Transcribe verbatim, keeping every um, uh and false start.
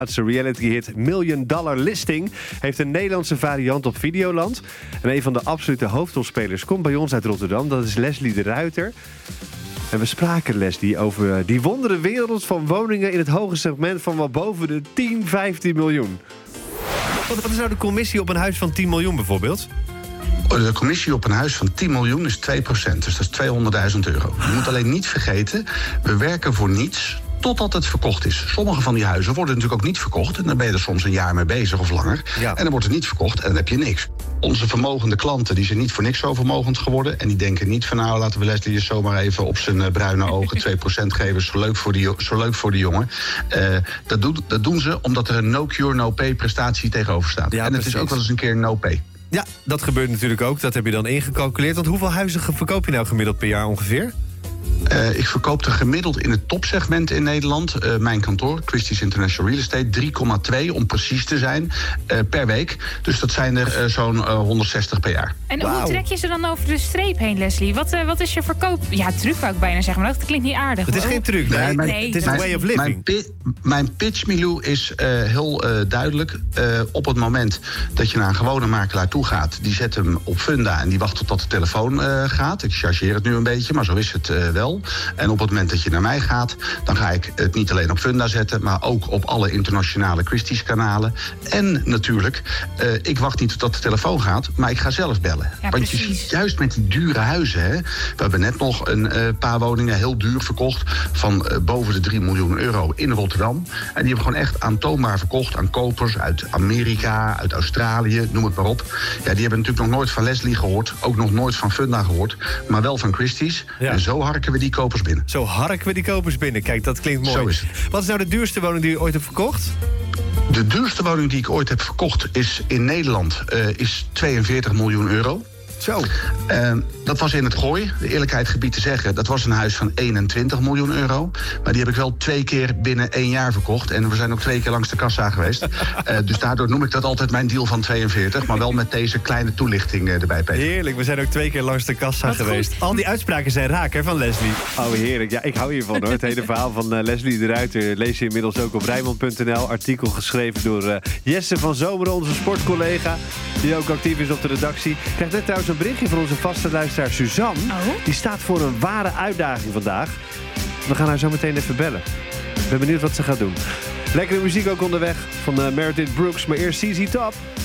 De reality-hit Million Dollar Listing heeft een Nederlandse variant op Videoland. En een van de absolute hoofdrolspelers komt bij ons uit Rotterdam. Dat is Leslie de Ruiter. En we spraken, Leslie, over die wondere wereld van woningen in het hoge segment van wel boven de tien, vijftien miljoen. Wat is nou de commissie op een huis van tien miljoen bijvoorbeeld? De commissie op een huis van tien miljoen is twee procent, dus dat is tweehonderdduizend euro. Je moet alleen niet vergeten, we werken voor niets totdat het verkocht is. Sommige van die huizen worden natuurlijk ook niet verkocht. En dan ben je er soms een jaar mee bezig of langer. Ja. En dan wordt het niet verkocht en dan heb je niks. Onze vermogende klanten die zijn niet voor niks zo vermogend geworden. En die denken niet van nou, laten we Leslie eens zomaar even op zijn uh, bruine ogen twee procent geven. Zo leuk voor die, zo leuk voor die jongen. Uh, dat, doen, dat doen ze omdat er een no-cure, no-pay prestatie tegenover staat. Ja, en het precies. Is ook wel eens een keer no-pay. Ja, dat gebeurt natuurlijk ook. Dat heb je dan ingecalculeerd. Want hoeveel huizen verkoop je nou gemiddeld per jaar ongeveer? Uh, ik verkoop er gemiddeld in het topsegment in Nederland, uh, mijn kantoor, Christie's International Real Estate, drie komma twee om precies te zijn, uh, per week. Dus dat zijn er uh, zo'n uh, honderdzestig per jaar. En wow. Hoe trek je ze dan over de streep heen, Leslie? Wat, uh, wat is je verkoop? Ja, truc wou ik bijna zeggen, maar dat klinkt niet aardig. Het is hoor. geen truc, nee. nee, mijn, nee. Het is mijn, een way of living. Mijn, pi- mijn pitch, Milou, is uh, heel uh, duidelijk. Uh, op het moment dat je naar een gewone makelaar toe gaat, die zet hem op Funda en die wacht totdat de telefoon uh, gaat. Ik chargeer het nu een beetje, maar zo is het uh, wel. En op het moment dat je naar mij gaat, dan ga ik het niet alleen op Funda zetten, maar ook op alle internationale Christie's kanalen. En natuurlijk, uh, ik wacht niet tot de telefoon gaat, maar ik ga zelf bellen. Ja, want je ziet juist met die dure huizen, hè, we hebben net nog een uh, paar woningen heel duur verkocht van uh, boven de drie miljoen euro in Rotterdam. En die hebben we gewoon echt aantoonbaar verkocht aan kopers uit Amerika, uit Australië, noem het maar op. Ja, die hebben natuurlijk nog nooit van Leslie gehoord, ook nog nooit van Funda gehoord, maar wel van Christie's. Ja. En zo harken we die kopers binnen. Zo harken we die kopers binnen. Kijk, dat klinkt mooi. Zo is het. Wat is nou de duurste woning die je ooit hebt verkocht? De duurste woning die ik ooit heb verkocht is in Nederland uh, is tweeënveertig miljoen euro. Zo. Uh, dat was in het Gooi, de eerlijkheid gebied te zeggen. Dat was een huis van eenentwintig miljoen euro. Maar die heb ik wel twee keer binnen één jaar verkocht. En we zijn ook twee keer langs de kassa geweest. uh, dus daardoor noem ik dat altijd mijn deal van tweeënveertig. Maar wel met deze kleine toelichting uh, erbij, Peter. Heerlijk, we zijn ook twee keer langs de kassa Wat geweest. goed. Al die uitspraken zijn raak, hè, van Leslie. Oh, heerlijk. Ja, ik hou hiervan, hoor. Het hele verhaal van uh, Leslie de Ruiter lees je inmiddels ook op Rijnmond punt n l. Artikel geschreven door uh, Jesse van Zomeren, onze sportcollega, die ook actief is op de redactie. Ik krijg net trouwens een berichtje van onze vaste luisteraar Suzanne. Oh. Die staat voor een ware uitdaging vandaag. We gaan haar zo meteen even bellen. Ik ben benieuwd wat ze gaat doen. Lekkere muziek ook onderweg van uh, Meredith Brooks, maar eerst C Z Top.